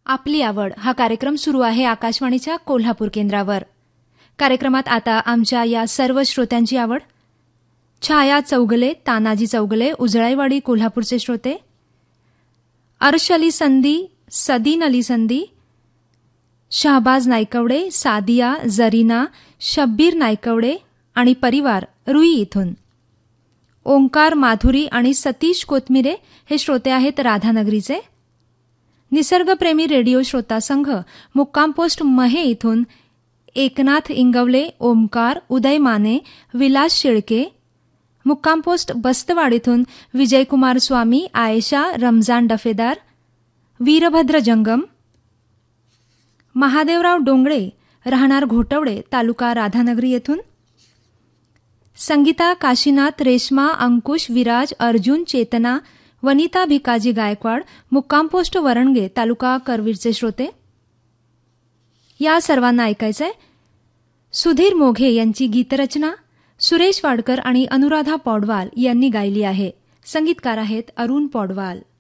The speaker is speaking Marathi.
आपली आवड हा कार्यक्रम सुरू आहे आकाशवाणीच्या कोल्हापूर केंद्रावर. कार्यक्रमात आता आमच्या या सर्व श्रोत्यांची आवड. छाया चौगले, तानाजी चौगले, उजळाईवाडी कोल्हापूरचे श्रोते, अर्श अली संदी, सदीन अली संदी, शहबाज नायकवडे, सादिया, जरीना, शब्बीर नायकवडे आणि परिवार रुई इथून. ओंकार माधुरी आणि सतीश कोथमिरे हे श्रोते आहेत राधानगरीचे. निसर्गप्रेमी रेडिओ श्रोता संघ मुक्काम पोस्ट महे इथून एकनाथ इंगवले, ओमकार, उदय माने, विलास शेळके. मुक्काम पोस्ट बस्तवाड इथून विजयकुमार स्वामी, आयशा, रमजान डफेदार, वीरभद्र जंगम. महादेवराव डोंगळे राहणार घोटवडे, तालुका राधानगरी येथून. संगीता, काशीनाथ, रेश्मा, अंकुश, विराज, अर्जुन, चेतना, वनिता भिकाजी गायकवाड, मुक्काम पोस्ट वरणगे, तालुका करवीरचे श्रोते. या सर्वांना ऐकायचंय सुधीर मोघे यांची गीतरचना सुरेश वाडकर आणि अनुराधा पौडवाल यांनी गायली आहे. संगीतकार आहेत अरुण पौडवाल.